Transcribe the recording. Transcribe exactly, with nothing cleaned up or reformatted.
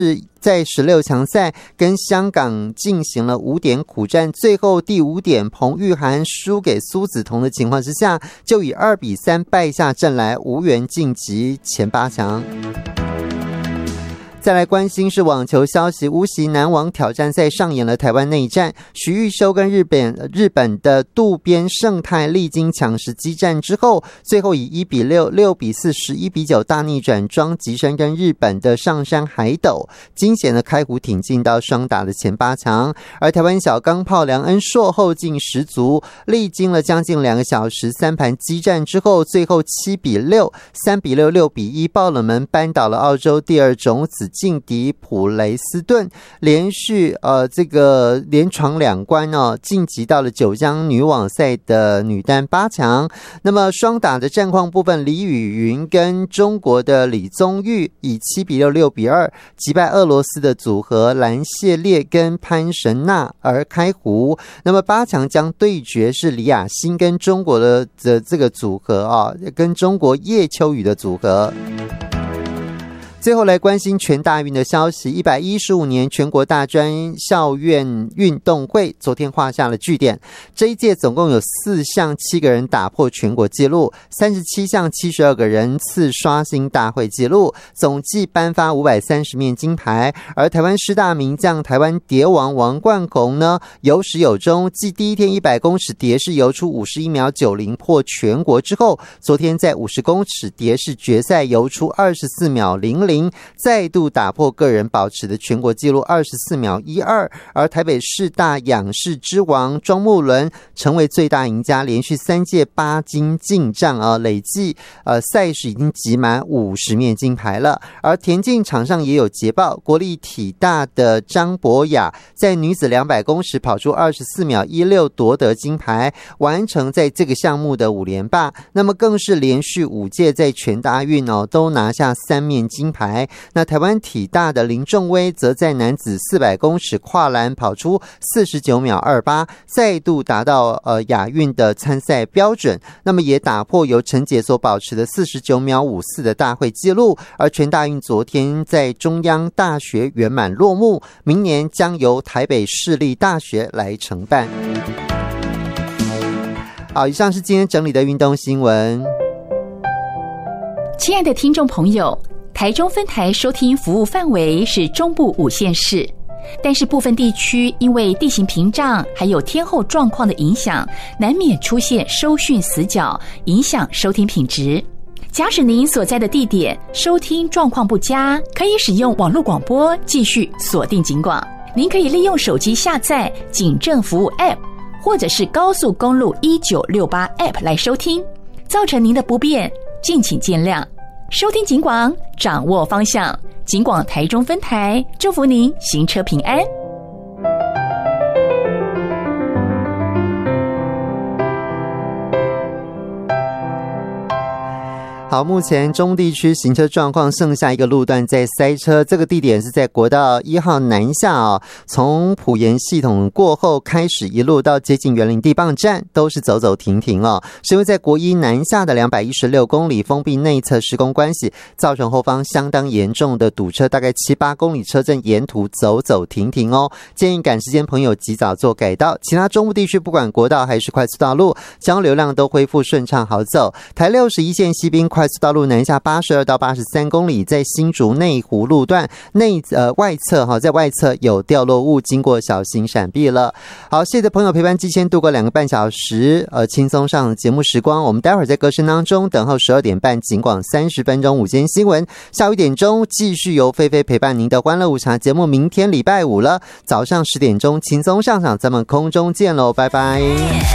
是在十六强赛跟香港进行了五点苦战，最后第五点彭玉涵输给苏子彤的情况之下，就以二比三败下阵来，无缘晋级前八强。再来关心是网球消息，无锡男网挑战赛上演了台湾内战，徐玉修跟日本日本的渡边胜太历经抢十激战之后，最后以一比六、六比四、十一比九大逆转庄吉生跟日本的上山海斗，惊险的开壶挺进到双打的前八强。而台湾小钢炮梁恩硕后劲十足，历经了将近两个小时三盘激战之后，最后七比六、三比六、六比一爆冷门扳倒了澳洲第二种子劲敌普雷斯顿，连续呃这个连闯两关哦，晋级到了九江女网赛的女单八强。那么双打的战况部分，李宇云跟中国的李宗玉以七比六、六比二击败俄罗斯的组合兰谢列跟潘神娜而开壶。那么八强将对决是李雅欣跟中国的这个组合啊，跟中国叶秋雨的组合。最后来关心全大运的消息，一百一十五年全国大专校院运动会昨天画下了句点。这一届总共有四项七个人打破全国纪录，三十七项七十二个人次刷新大会纪录，总计颁发五百三十面金牌。而台湾师大名将台湾蝶王王冠宏呢，有始有终，继第一天一百公尺蝶式游出五十一秒九零破全国之后，昨天在五十公尺蝶式决赛游出二十四秒零零，再度打破个人保持的全国纪录二十四秒一二。而台北市大仰视之王庄木伦成为最大赢家，连续三届八金进账啊，累计呃赛事已经集满五十面金牌了。而田径场上也有捷报，国立体大的张博雅在女子两百公尺跑出二十四秒一六夺得金牌，完成在这个项目的五连霸，那么更是连续五届在全大运哦都拿下三面金牌。那台湾体大的林仲威则在男子四百公尺跨栏跑出四十九秒二八，再度达到呃亚运的参赛标准，那么也打破由陈杰所保持的四十九秒五四的大会纪录。而全大运昨天在中央大学圆满落幕，明年将由台北市立大学来承办。好，以上是今天整理的运动新闻。 亲爱的听众朋友，台中分台收听服务范围是中部五县市，但是部分地区因为地形屏障还有天候状况的影响，难免出现收讯死角，影响收听品质。假使您所在的地点收听状况不佳，可以使用网络广播继续锁定警广。您可以利用手机下载警政服务 App 或者是高速公路一九六八 App 来收听，造成您的不便敬请见谅。收听警广，掌握方向。警广台中分台，祝福您行车平安。 好，目前中地区行车状况剩下一个路段在塞车，这个地点是在国道一号南下哦，从埔盐系统过后开始一路到接近园林地磅站都是走走停停哦，是因为在国一南下的两百一十六公里封闭内侧施工关系，造成后方相当严重的堵车，大概七八公里车阵沿途走走停停哦，建议赶时间朋友及早做改道。其他中部地区不管国道还是快速道路，交流量都恢复顺畅好走。台六十一线西滨快速道路南下八十二到八十三公里，在新竹内湖路段内呃外侧哈，在外侧有掉落物，经过小心闪避了。好，谢谢朋友陪伴之前度过两个半小时，呃，轻松上节目时光。我们待会儿在歌声当中等候十二点半，警广三十分钟午间新闻，下午一点钟继续由菲菲陪伴您的欢乐午茶节目。明天礼拜五了，早上十点钟轻松上场，咱们空中见喽，拜拜。